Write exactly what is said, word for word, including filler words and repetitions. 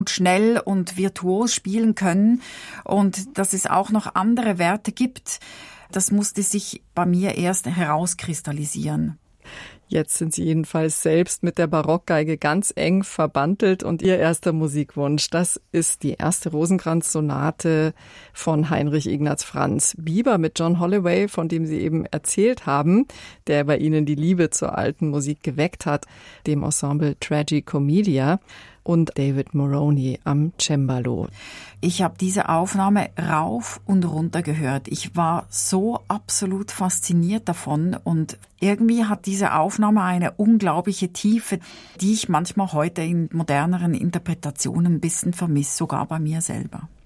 schnell und virtuos spielen können und dass es auch noch andere Werte gibt, das musste sich bei mir erst herauskristallisieren. Jetzt sind Sie jedenfalls selbst mit der Barockgeige ganz eng verbandelt und Ihr erster Musikwunsch, das ist die erste Rosenkranz-Sonate von Heinrich Ignaz Franz. Bieber mit John Holloway, von dem Sie eben erzählt haben, der bei Ihnen die Liebe zur alten Musik geweckt hat, dem Ensemble Tragicomedia, und David Moroney am Cembalo. Ich habe diese Aufnahme rauf und runter gehört. Ich war so absolut fasziniert davon und irgendwie hat diese Aufnahme eine unglaubliche Tiefe, die ich manchmal heute in moderneren Interpretationen ein bisschen vermisse, sogar bei mir selber.